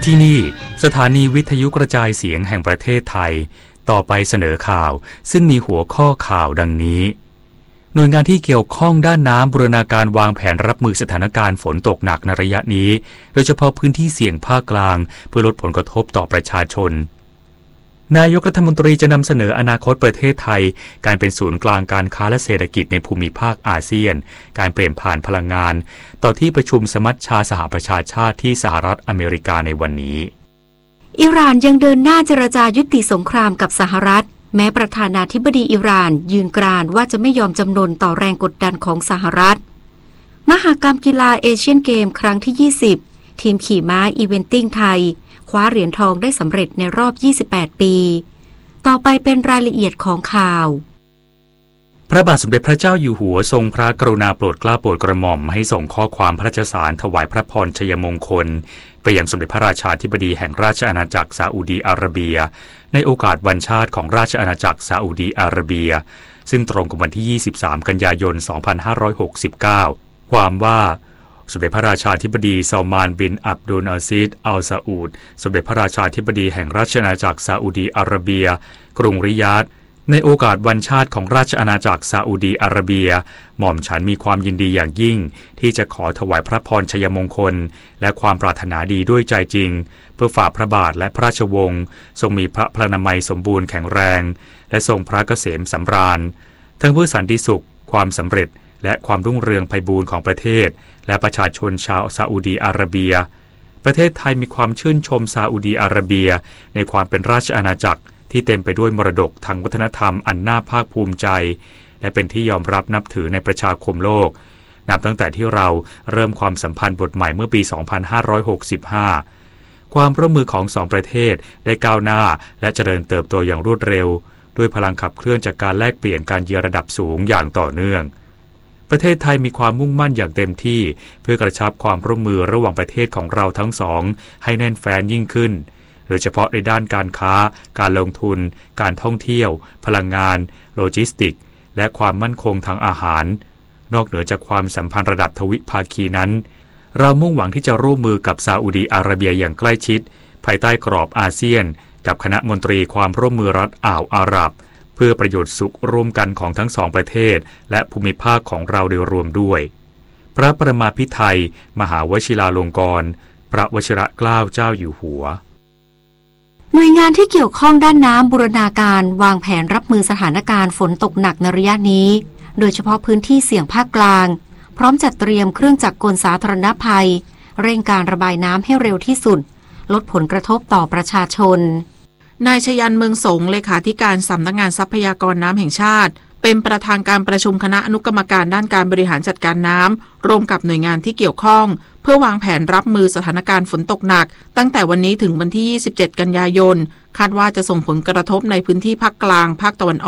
ที่นี่สถานีวิทยุกระจายเสียงแห่งประเทศไทยต่อไปเสนอข่าวซึ่งมีหัวข้อข่าวดังนี้หน่วยงานที่เกี่ยวข้องด้านน้ำบูรณาการวางแผนรับมือสถานการณ์ฝนตกหนักในระยะนี้โดยเฉพาะพื้นที่เสี่ยงภาคกลางเพื่อลดผลกระทบต่อประชาชนนายกรัฐมนตรีจะนำเสนออนาคตประเทศไทยการเป็นศูนย์กลางการค้าและเศรษฐกิจในภูมิภาคอาเซียนการเปลี่ยนผ่านพลังงานต่อที่ประชุมสมัชชาสหประชาชาติที่สหรัฐอเมริกาในวันนี้อิหร่านยังเดินหน้าเจรจายุติสงครามกับสหรัฐแม้ประธานาธิบดีอิหร่านยืนกรานว่าจะไม่ยอมจำนนต่อแรงกดดันของสหรัฐมหกรรมกีฬาเอเชียนเกมครั้งที่ 20ทีมขี่ม้าอีเวนติ้งไทยคว้าเหรียญทองได้สำเร็จในรอบ28ปีต่อไปเป็นรายละเอียดของข่าวพระบาทสมเด็จพระเจ้าอยู่หัวทรงพระกรุณาโปรดเกล้าโปรดกระหม่อมให้ส่งข้อความพระราชสารถวายพระพรชัยมงคลไปยังสมเด็จพระราชาธิบดีแห่งราชอาณาจักรซาอุดีอาระเบียในโอกาสวันชาติของราชอาณาจักรซาอุดีอาระเบียซึ่งตรงกับวันที่23กันยายน2569ความว่าสมเด็จพระราชาธิบดีซาลมานบินอับดุลอาซิซอัลซาอูดสมเด็จพระราชาธิบดีแห่งราชอาณาจักรซาอุดีอาระเบียกรุงริยาดในโอกาสวันชาติของราชอาณาจักรซาอุดีอาระเบียหม่อมฉันมีความยินดีอย่างยิ่งที่จะขอถวายพระพรชัยมงคลและความปรารถนาดีด้วยใจจริงเพื่อฝ่าพระบาทและพระราชวงศ์ทรงมีพระพลานามัยสมบูรณ์แข็งแรงและทรงพระเกษมสำราญทั้งเพื่อสันติสุขความสำเร็จและความรุ่งเรืองไพบูลย์ของประเทศและประชาชนชาวซาอุดีอาระเบียประเทศไทยมีความชื่นชมซาอุดีอาระเบียในความเป็นราชอาณาจักรที่เต็มไปด้วยมรดกทางวัฒนธรรมอันน่าภาคภูมิใจและเป็นที่ยอมรับนับถือในประชาคมโลกนับตั้งแต่ที่เราเริ่มความสัมพันธ์บทใหม่เมื่อปี 2565 ความร่วมมือของสองประเทศได้ก้าวหน้าและเจริญเติบโตอย่างรวดเร็วด้วยพลังขับเคลื่อนจากการแลกเปลี่ยนการเยือนระดับสูงอย่างต่อเนื่องประเทศไทยมีความมุ่งมั่นอย่างเต็มที่เพื่อกระชับความร่วมมือระหว่างประเทศของเราทั้งสองให้แน่นแฟ้นยิ่งขึ้นโดยเฉพาะในด้านการค้าการลงทุนการท่องเที่ยวพลังงานโลจิสติกส์และความมั่นคงทางอาหารนอกเหนือจากความสัมพันธ์ระดับทวิภาคีนั้นเรามุ่งหวังที่จะร่วมมือกับซาอุดีอาระเบียอย่างใกล้ชิดภายใต้กรอบอาเซียนกับคณะมนตรีความร่วมมือรัฐอ่าวอาหรับเพื่อประโยชน์สุขร่วมกันของทั้งสองประเทศและภูมิภาคของเราโดยรวมด้วยพระประมาภิไธยมหาวชิราลงกรณ์พระวชิรเกล้าเจ้าอยู่หัวหน่วยงานที่เกี่ยวข้องด้านน้ำบูรณาการวางแผนรับมือสถานการณ์ฝนตกหนักในระยะนี้โดยเฉพาะพื้นที่เสี่ยงภาคกลางพร้อมจัดเตรียมเครื่องจักรกลสาธารณภัยเร่งการระบายน้ำให้เร็วที่สุดลดผลกระทบต่อประชาชนนายชยันเมืองสงเลขาธิการสำนักงานทรัพยากรน้ำแห่งชาติเป็นประธานการประชุมคณะอนุกรรมการด้านการบริหารจัดการน้ำร่วมกับหน่วยงานที่เกี่ยวข้องเพื่อวางแผนรับมือสถานการณ์ฝนตกหนักตั้งแต่วันนี้ถึงวันที่27กันยายนคาดว่าจะส่งผลกระทบในพื้นที่ภาคกลางภาคตะวันออก